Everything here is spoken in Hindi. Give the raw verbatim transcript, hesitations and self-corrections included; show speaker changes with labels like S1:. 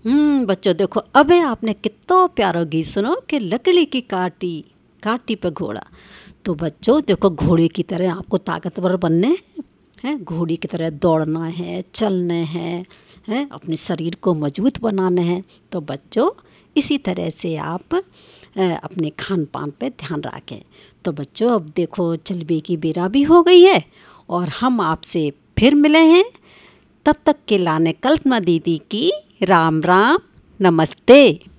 S1: हम्म बच्चों देखो, अबे आपने कितना प्यारा गीत सुनो कि लकड़ी की काटी काटी पे घोड़ा। तो बच्चों देखो, घोड़े की तरह आपको ताकतवर बनने हैं, घोड़ी की तरह दौड़ना है, चलने हैं, हैं अपने शरीर को मजबूत बनाना है। तो बच्चों इसी तरह से आप अ, अपने खान पान पे ध्यान रखें। तो बच्चों अब देखो, चलबे की बेरा भी हो गई है और हम आपसे फिर मिले हैं। तब तक के लाने कल्पना दीदी की राम राम, नमस्ते।